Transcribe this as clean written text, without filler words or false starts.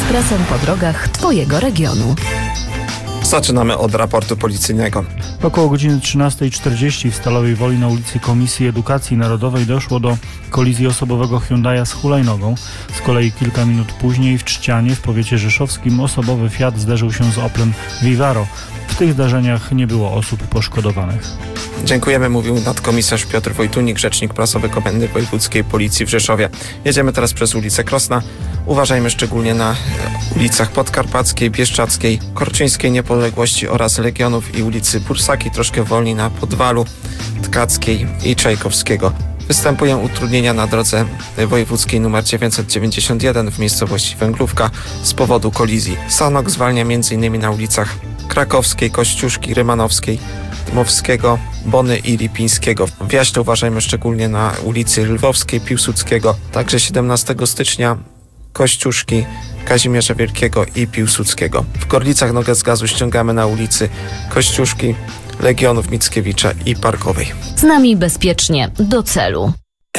ekspresem po drogach Twojego regionu. Zaczynamy od raportu policyjnego. Około godziny 13:40 w Stalowej Woli na ulicy Komisji Edukacji Narodowej doszło do kolizji osobowego Hyundai'a z hulajnogą. Z kolei kilka minut później w Trzcianie w powiecie rzeszowskim osobowy Fiat zderzył się z Oplem Vivaro. W tych zdarzeniach nie było osób poszkodowanych. Dziękujemy, mówił nadkomisarz Piotr Wojtunik, rzecznik prasowy Komendy Wojewódzkiej Policji w Rzeszowie. Jedziemy teraz przez ulicę Krosna. Uważajmy szczególnie na ulicach Podkarpackiej, Bieszczackiej, Korczyńskiej, Niepodległości oraz Legionów i ulicy Bursaki, troszkę wolniej na Podwalu, Tkackiej i Czajkowskiego. Występują utrudnienia na drodze wojewódzkiej nr 991 w miejscowości Węglówka z powodu kolizji. Sanok zwalnia m.in. na ulicach Krakowskiej, Kościuszki, Rymanowskiej, Dmowskiego, Bony i Lipińskiego. W Jaśle uważajmy szczególnie na ulicy Lwowskiej, Piłsudskiego, także 17 stycznia Kościuszki, Kazimierza Wielkiego i Piłsudskiego. W Gorlicach nogę z gazu ściągamy na ulicy Kościuszki, Legionów, Mickiewicza i Parkowej. Z nami bezpiecznie do celu.